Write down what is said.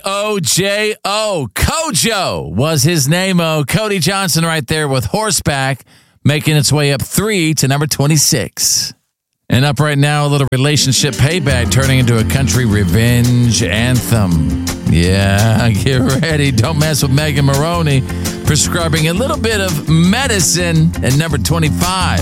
Kojo. Kojo was his name. Cody Johnson right there with Horseback, making its way up 3 to number 26. And up right now, a little relationship payback turning into a country revenge anthem. Yeah, get ready. Don't mess with Megan Maroney, prescribing a little bit of medicine at number 25.